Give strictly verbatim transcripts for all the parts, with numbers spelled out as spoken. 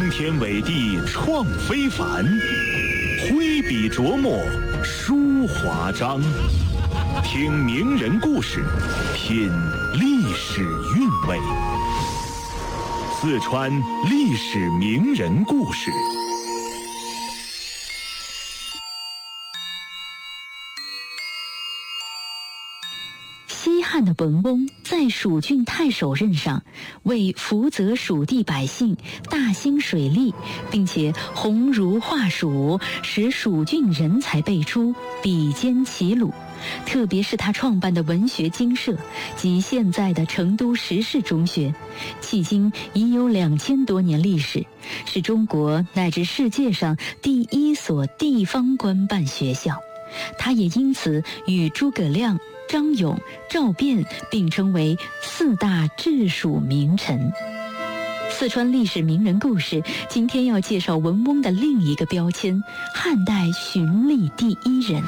惊天伟地创非凡，挥笔琢磨书华章。听名人故事，品历史韵味。四川历史名人故事。 西汉的文翁在蜀郡太守任上，为福泽蜀地百姓大兴水利，并且鸿儒化蜀，使蜀郡人才辈出，比肩齐鲁。特别是他创办的文学精舍及现在的成都时事中学，迄今已有两千多年历史，是中国乃至世界上第一所地方官办学校。他也因此与诸葛亮、张勇、赵卞并称为四大治蜀名臣。四川历史名人故事，今天要介绍文翁的另一个标签——汉代循吏第一人。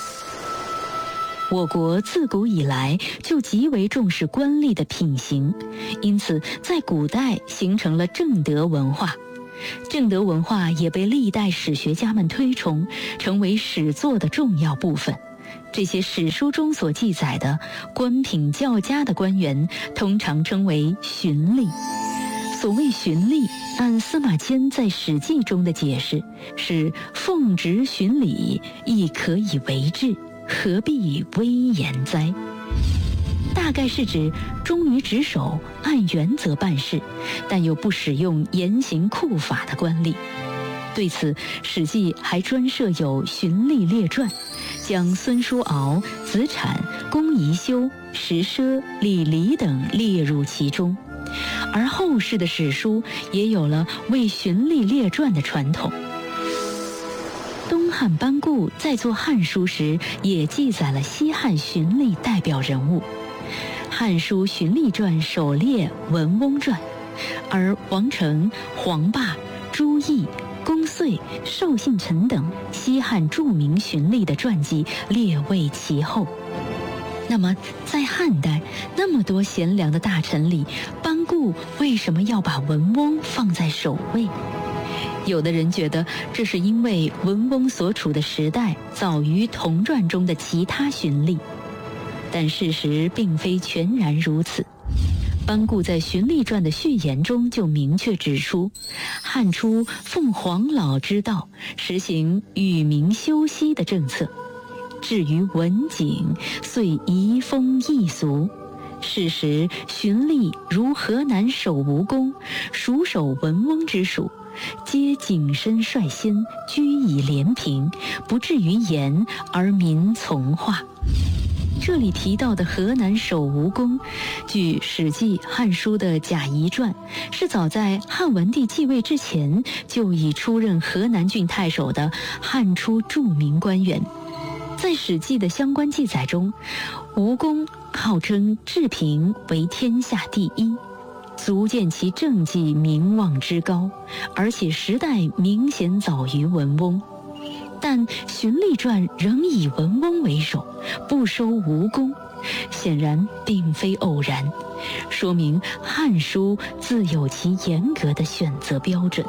我国自古以来就极为重视官吏的品行，因此在古代形成了正德文化。正德文化也被历代史学家们推崇，成为史作的重要部分。这些史书中所记载的官品较佳的官员，通常称为循吏。所谓循吏，按司马迁在《史记》中的解释，是奉职循礼，亦可以为治，何必威严哉？大概是指忠于职守，按原则办事，但又不使用严刑酷法的官吏。对此，《史记》还专设有循吏列传，将孙叔敖、子产、公宜修、石奢、李黎等列入其中。而后世的史书也有了为循吏列传的传统。东汉班固在做《汉书》时，也记载了西汉循吏代表人物。《汉书·循吏传》首列文翁传，而王成、黄霸、朱毅、公遂、寿信臣等西汉著名循吏的传记列位其后。那么，在汉代那么多贤良的大臣里，班固为什么要把文翁放在首位？有的人觉得这是因为文翁所处的时代早于同传中的其他循吏，但事实并非全然如此。班固在《循吏传》的序言中就明确指出，汉初奉黄老之道，实行与民休息的政策，至于文景，遂移风易俗。是时循吏如河南守吴公、蜀守文翁之属，皆谨慎率先，居以廉平，不至于严而民从化。这里提到的河南守吴公，据《史记·汉书》的贾谊传，是早在汉文帝继位之前就已出任河南郡太守的汉初著名官员。在《史记》的相关记载中，吴公号称治平为天下第一，足见其政绩名望之高，而且时代明显早于文翁。但《循吏传》仍以文翁为首，不收吴公，显然并非偶然，说明《汉书》自有其严格的选择标准。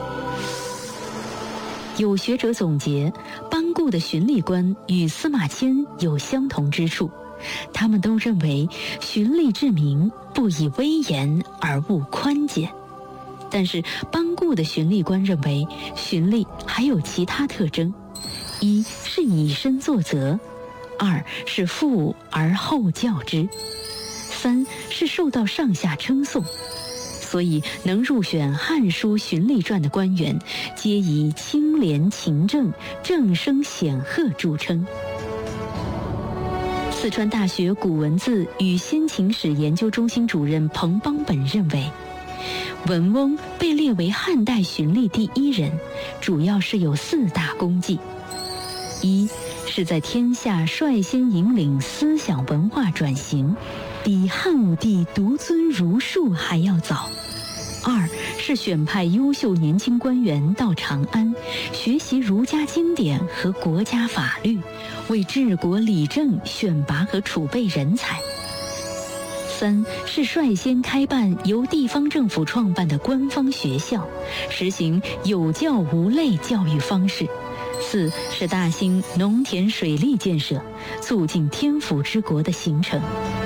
有学者总结，班固的循吏观与司马迁有相同之处，他们都认为循吏治民不以威严而务宽简。但是班固的循吏观认为，循吏还有其他特征：一是以身作则，二是富而后教之，三是受到上下称颂。所以能入选《汉书·循吏传》的官员，皆以清廉勤政、正声显赫著称。四川大学古文字与先秦史研究中心主任彭邦本认为，文翁被列为汉代循吏第一人，主要是有四大功绩：一是在天下率先引领思想文化转型，比汉武帝独尊儒术还要早；二是选派优秀年轻官员到长安，学习儒家经典和国家法律，为治国理政选拔和储备人才； 三是率先开办由地方政府创办的官方学校，实行有教无类教育方式。四是大兴农田水利建设，促进天府之国的形成。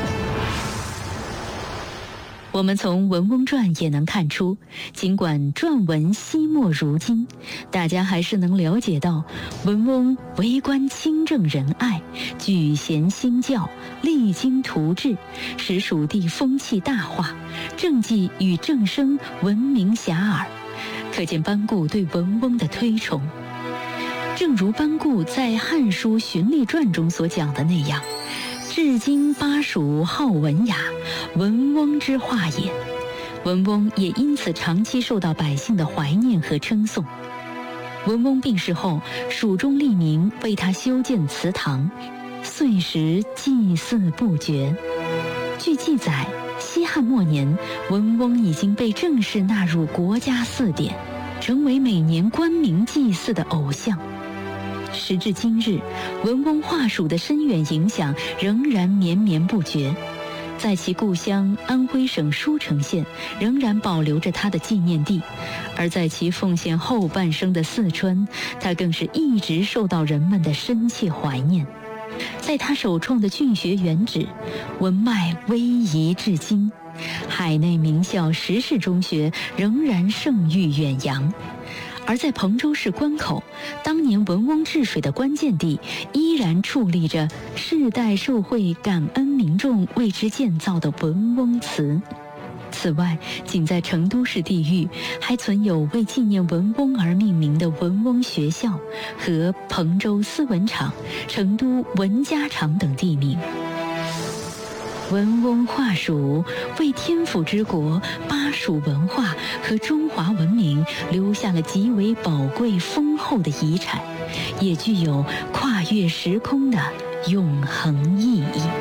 我们从《文翁传》也能看出，尽管传文惜墨如金，大家还是能了解到文翁为官清正仁爱，举贤兴教，励精图治，使蜀地风气大化，政绩与政声闻名遐迩，可见班固对文翁的推崇。正如班固在《汉书循吏传》中所讲的那样，至今巴蜀好文雅，文翁之化也。文翁也因此长期受到百姓的怀念和称颂。文翁病逝后，蜀中吏民为他修建祠堂，岁时祭祀不绝。据记载，西汉末年，文翁已经被正式纳入国家祀典，成为每年官民祭祀的偶像。时至今日，文翁化蜀的深远影响仍然绵绵不绝，在其故乡安徽省舒城县仍然保留着他的纪念地，而在其奉献后半生的四川，他更是一直受到人们的深切怀念。在他首创的郡学原址，文脉威仪至今，海内名校石室中学仍然盛誉远扬。而在彭州市关口，当年文翁治水的关键地，依然矗立着世代受惠感恩民众为之建造的文翁祠。此外，仅在成都市地域，还存有为纪念文翁而命名的文翁学校和彭州丝纹厂、成都文家厂等地名。文翁化蜀，为天府之国、巴蜀文化和中华文明留下了极为宝贵丰厚的遗产，也具有跨越时空的永恒意义。